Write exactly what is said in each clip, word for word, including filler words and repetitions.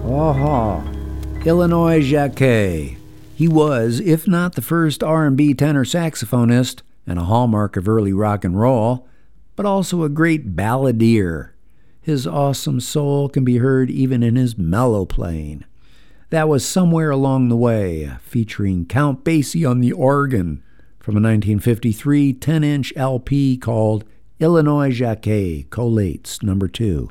Aha! Illinois Jacquet. He was, if not the first R and B tenor saxophonist and a hallmark of early rock and roll, but also a great balladeer. His awesome soul can be heard even in his mellow playing. That was Somewhere Along the Way, featuring Count Basie on the organ, from a nineteen fifty-three ten-inch L P called Illinois Jacquet, Collates, number two.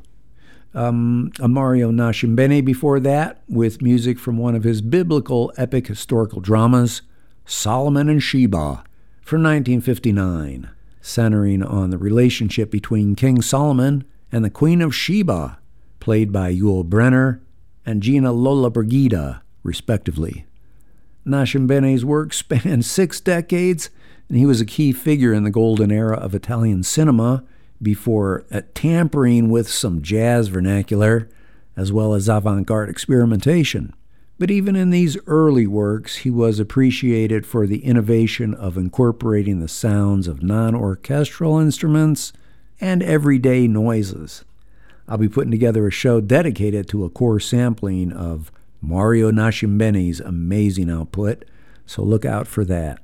Um, a Mario Nascimbene before that, with music from one of his biblical epic historical dramas, Solomon and Sheba, from nineteen fifty-nine, centering on the relationship between King Solomon and the Queen of Sheba, played by Yul Brynner and Gina Lollobrigida, respectively. Nascimbene's work spanned six decades, and he was a key figure in the golden era of Italian cinema before uh, tampering with some jazz vernacular as well as avant-garde experimentation. But even in these early works, he was appreciated for the innovation of incorporating the sounds of non-orchestral instruments and everyday noises. I'll be putting together a show dedicated to a core sampling of Mario Nascimbene's amazing output, so look out for that.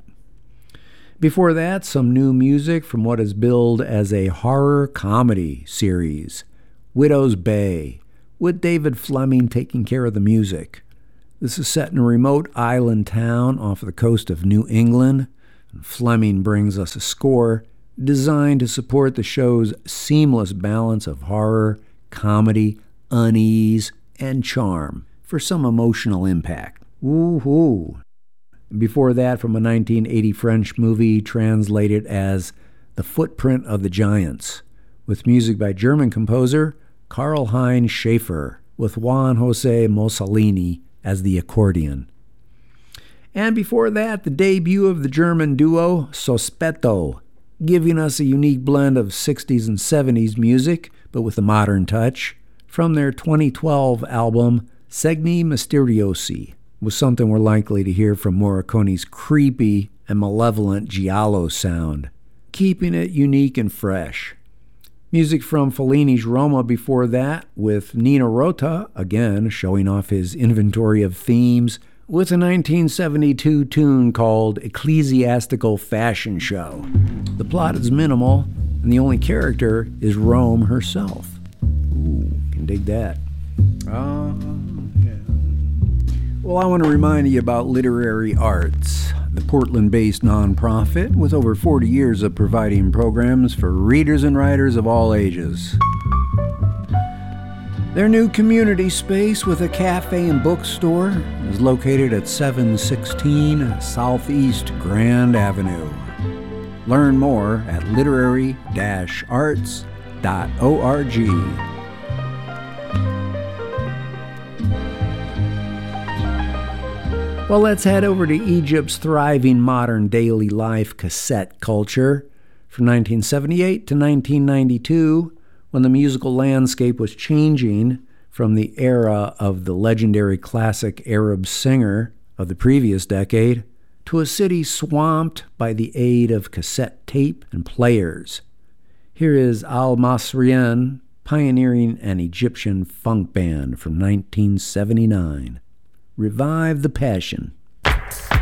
Before that, some new music from what is billed as a horror comedy series, Widow's Bay, with David Fleming taking care of the music. This is set in a remote island town off the coast of New England, and Fleming brings us a score designed to support the show's seamless balance of horror, comedy, unease, and charm for some emotional impact. Woo-hoo! Before that, from a nineteen eighty French movie translated as The Footprint of the Giants, with music by German composer Karl-Heinz Schaeffer, with Juan Jose Mussolini as the accordion. And before that, the debut of the German duo Sospetto, giving us a unique blend of sixties and seventies music, but with a modern touch, from their twenty twelve album Segni Misteriosi, was something we're likely to hear from Morricone's creepy and malevolent giallo sound, keeping it unique and fresh. Music from Fellini's Roma before that, with Nino Rota, again showing off his inventory of themes, with a nineteen seventy-two tune called Ecclesiastical Fashion Show. The plot is minimal, and the only character is Rome herself. Ooh, can dig that. Uh, yeah. Well, I want to remind you about Literary Arts, the Portland-based nonprofit with over forty years of providing programs for readers and writers of all ages. Their new community space with a cafe and bookstore is located at seven sixteen Southeast Grand Avenue. Learn more at literary dash arts dot org. Well, let's head over to Egypt's thriving modern daily life cassette culture from nineteen seventy-eight to nineteen ninety-two, when the musical landscape was changing from the era of the legendary classic Arab singer of the previous decade to a city swamped by the aid of cassette tape and players. Here is Al Masrian pioneering an Egyptian funk band from nineteen seventy-nine. Revive the Passion.